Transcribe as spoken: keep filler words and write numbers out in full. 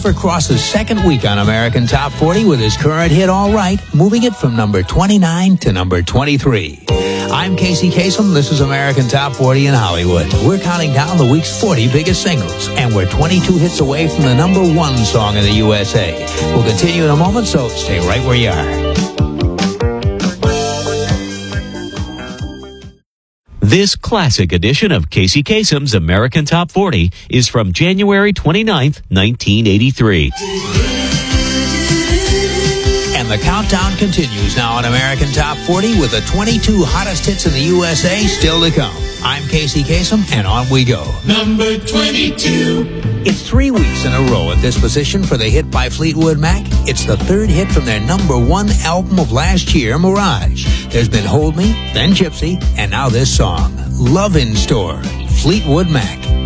Christopher Cross's second week on American Top forty with his current hit All Right, moving it from number twenty-nine to number twenty-three. I'm Casey Kasem. This is American Top forty in Hollywood. We're counting down the week's forty biggest singles, and we're twenty-two hits away from the number one song in the U S A. We'll continue in a moment, so stay right where you are. This classic edition of Casey Kasem's American Top forty is from January twenty-ninth, nineteen eighty-three. And the countdown continues now on American Top forty with the twenty-two hottest hits in the U S A still to come. I'm Casey Kasem, and on we go. Number twenty-two. It's three weeks in a row at this position for the hit by Fleetwood Mac. It's the third hit from their number one album of last year, Mirage. There's been Hold Me, then Gypsy, and now this song, Love in Store, Fleetwood Mac.